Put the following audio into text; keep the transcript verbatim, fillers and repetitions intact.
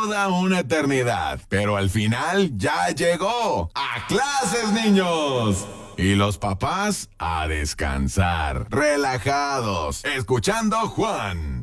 toda una eternidad. Pero al final ya llegó. ¡A clases, niños! Y los papás a descansar, relajados, escuchando Juan.